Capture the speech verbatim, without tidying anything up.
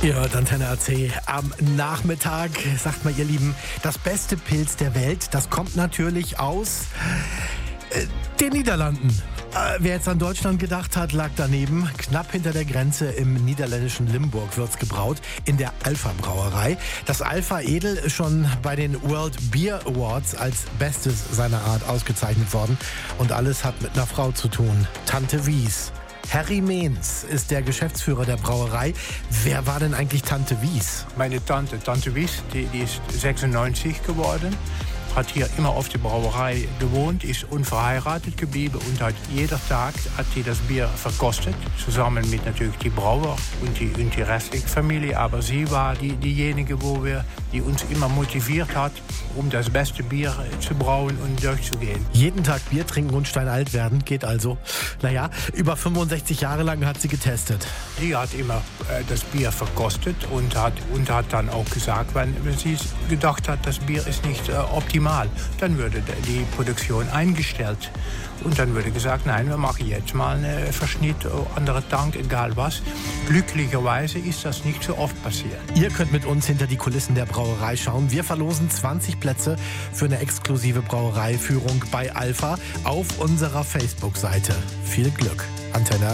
Ihr hört Antenne A C am Nachmittag. Sagt mal, ihr Lieben, das beste Pilz der Welt, das kommt natürlich aus äh, den Niederlanden. Äh, wer jetzt an Deutschland gedacht hat, lag daneben. Knapp hinter der Grenze im niederländischen Limburg wird's gebraut, in der Alpha Brauerei. Das Alpha Edel ist schon bei den World Beer Awards als Bestes seiner Art ausgezeichnet worden. Und alles hat mit einer Frau zu tun, Tante Wies. Harry Meens ist der Geschäftsführer der Brauerei. Wer war denn eigentlich Tante Wies? Meine Tante, Tante Wies, die, die ist sechsundneunzig geworden. Hat hier immer auf der Brauerei gewohnt, ist unverheiratet geblieben und hat jeder Tag hat die das Bier verkostet. Zusammen mit natürlich die Brauer und die, und die restliche Familie. Aber sie war die, diejenige, wo wir, die uns immer motiviert hat, um das beste Bier zu brauen und durchzugehen. Jeden Tag Bier trinken und steinalt werden, geht also. Naja, über fünfundsechzig Jahre lang hat sie getestet. Sie hat immer äh, das Bier verkostet und hat, und hat dann auch gesagt, wenn, wenn sie gedacht hat, das Bier ist nicht äh, optimal, dann würde die Produktion eingestellt. Und dann würde gesagt, nein, wir machen jetzt mal einen Verschnitt, andere Tank, egal was. Glücklicherweise ist das nicht so oft passiert. Ihr könnt mit uns hinter die Kulissen der Brauerei schauen. Wir verlosen zwanzig Plätze für eine exklusive Brauereiführung bei Alpha auf unserer Facebook-Seite. Viel Glück. Antenne